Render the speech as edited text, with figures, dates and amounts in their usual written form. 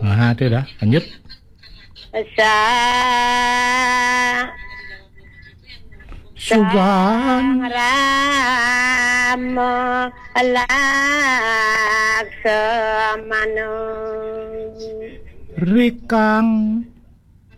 Nah, itu dah, lanjut. Sa Sugan Rama Laksamana Rikang